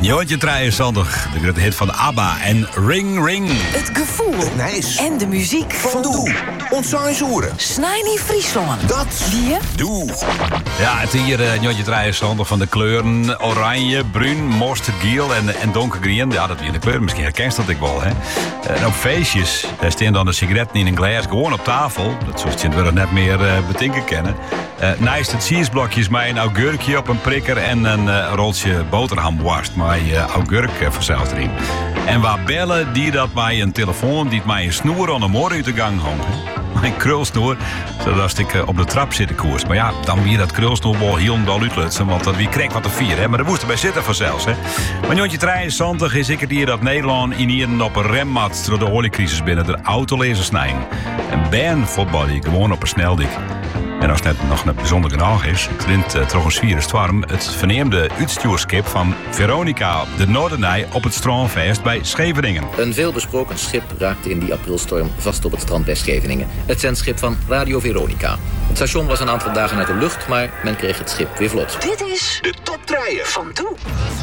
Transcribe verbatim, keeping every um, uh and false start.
Jootje Treien zondag, de grote hit van ABBA en Ring Ring. Het gevoel Het nijs. en de muziek Van Doe. Ontstaan Zoeren. Snijnie Friesland. Dat. Die Doe. Ja, het hier uh, Jootje Treien zondag van de kleuren oranje, bruin, mosterd, geel en, en donkergroen. Ja, dat weer de kleuren. Misschien herkent dat ik wel, hè. En op feestjes, daar staan dan de sigaretten in een glas gewoon op tafel. Dat zoals je het net meer uh, betinken kennen. Uh, naast het cheeseblokjes met een augurkje op een prikker en een uh, roltje boterhamworst met uh, augurk uh, vanzelf erin. En waar bellen die dat bij een telefoon die mij een snoer aan de morgen uit de gang hangt. Mijn krulsnoer, zodat ik uh, op de trap zit de koers. Maar ja, dan weer dat krulsnoer wel heel dol uitlutsen, want dat wie kreeg wat te vieren. Hè? Maar daar moest erbij zitten vanzelfs. Hè? Maar Jontje drieënzwantig is ik het hier dat Nederland in hier op een remmat door de oliecrisis binnen de autolezen snijden. En Ben voetbal die gewoon op een sneldik. En als het net nog een bijzonder genoeg is, klint uh, trouwens vierenswarm het verneemde uitstuurschip van Veronica de Noordernij op het Strandfeest bij Scheveningen. Een veelbesproken schip raakte in die aprilstorm vast op het strand bij Scheveningen. Het zendschip van Radio Veronica. Het station was een aantal dagen uit de lucht, maar men kreeg het schip weer vlot. Dit is De top drieën Van Doe.